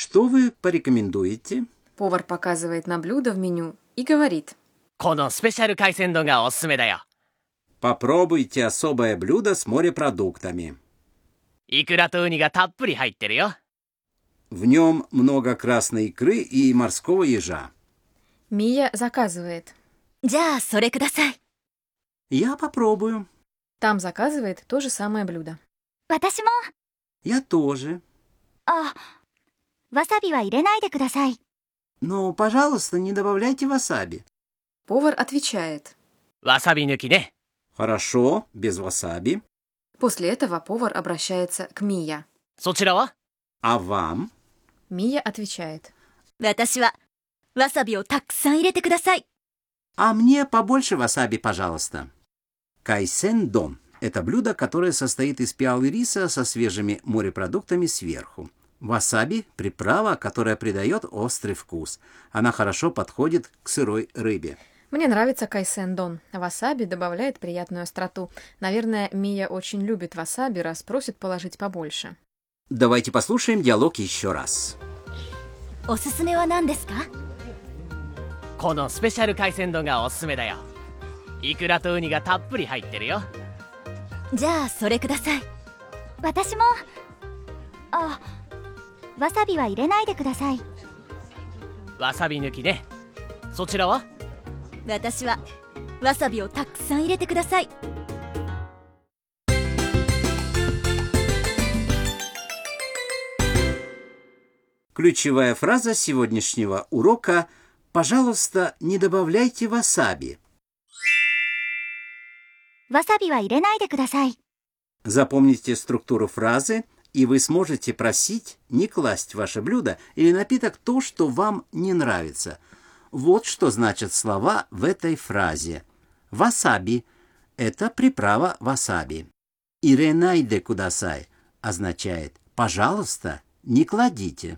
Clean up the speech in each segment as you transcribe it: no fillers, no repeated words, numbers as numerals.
Что вы порекомендуете? Повар показывает на блюдо в меню и говорит. このスペシャル海鮮丼がおすすめだよ。 Попробуйте особое блюдо с морепродуктами. イクラとウニがたっぷり入ってるよ。 В нем много красной икры и морского ежа. Мия заказывает. じゃあそれください。 Я попробую. Там заказывает то же самое блюдо. 私も。 Я тоже. あ、わさびは入れないでください。 Но, пожалуйста, не добавляйте васаби. Повар отвечает. わさび抜きね。 Хорошо, без васаби. После этого повар обращается к Мия. そちらは？ А вам? Мия отвечает. 私はわさびをたくさん入れてください。 А мне побольше васаби, пожалуйста. Кайсен-дон – это блюдо, которое состоит из пиалы риса со свежими морепродуктами сверху. Васаби – приправа, которая придает острый вкус. Она хорошо подходит к сырой рыбе. Мне нравится кайсен-дон. Васаби добавляет приятную остроту. Наверное, Мия очень любит васаби, раз просит положить побольше. Давайте послушаем диалог еще раз. おすすめは何ですか？ このスペシャル海鮮丼がおすすめだよ。イクラとウニがたっぷり入ってるよ。 じゃあそれください。私も。あ、わさびは入れないでください。 わさび抜きね。そちらは？ 私はわさびをたくさん入れてください。 Ключевая фраза сегодняшнего урока «Пожалуйста, не добавляйте васаби». わさびは入れないでください。 Запомните структуру фразы, и вы сможете просить не класть в ваше блюдо или напиток то, что вам не нравится. Вот что значат слова в этой фразе. Васаби – это приправа васаби. Иренайде кудасай означает «пожалуйста, не кладите».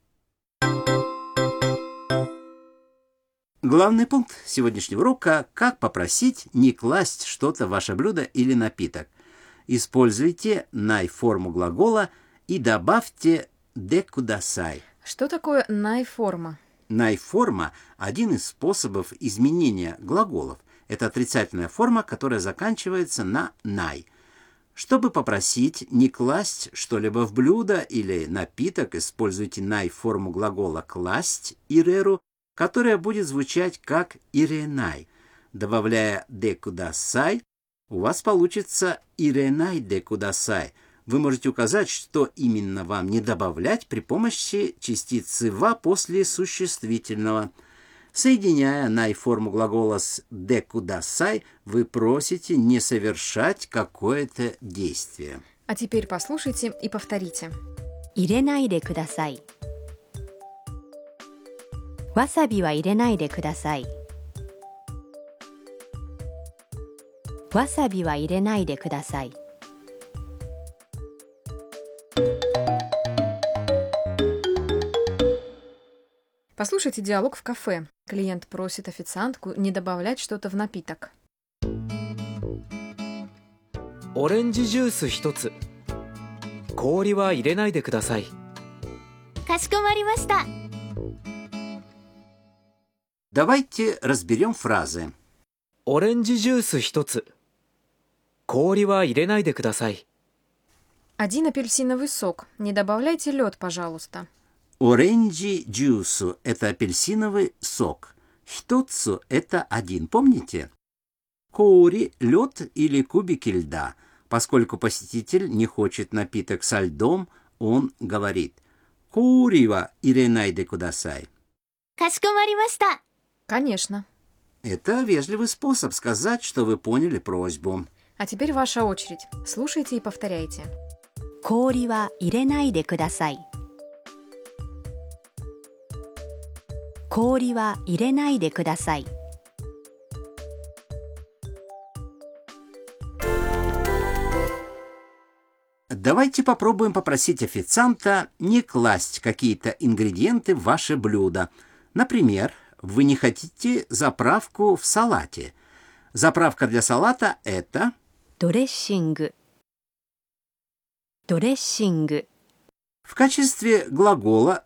Главный пункт сегодняшнего урока – как попросить не класть что-то в ваше блюдо или напиток. Используйте най-форму глагола и добавьте «де кудасай». Что такое най-форма? Най-форма – один из способов изменения глаголов. Это отрицательная форма, которая заканчивается на «най». Чтобы попросить не класть что-либо в блюдо или напиток, используйте най-форму глагола «класть» иреру, которая будет звучать как «иренай». Добавляя «де кудасай», у вас получится «иренай де кудасай». Вы можете указать, что именно вам не добавлять при помощи частицы «ва» после существительного. Соединяя най-форму глагола с «де кудасай», вы просите не совершать какое-то действие. А теперь послушайте и повторите. 入れないでください。わさびは入れないでください。わさびは入れないでください。 Послушайте диалог в кафе. Клиент просит официантку не добавлять что-то в напиток. オレンジジュース一つ。氷は入れないでください。 かしこまりました。 Давайте разберем фразы. オレンジジュース一つ。氷は入れないでください。 Один апельсиновый сок. Не добавляйте лед, пожалуйста. Оренджи джусу – это апельсиновый сок. Хитоцу – это один, помните? Коури – лед или кубики льда. Поскольку посетитель не хочет напиток со льдом, он говорит «Коурива иренайде кудасай». かしこまりました。 Конечно. Это вежливый способ сказать, что вы поняли просьбу. А теперь ваша очередь. Слушайте и повторяйте. 氷は入れないでください。氷は入れないでください。 Давайте попробуем попросить официанта не класть какие-то ингредиенты в ваше блюдо. Например, вы не хотите заправку в салате. Заправка для салата – это ドレッシング。ドレッシング。 в качестве глагола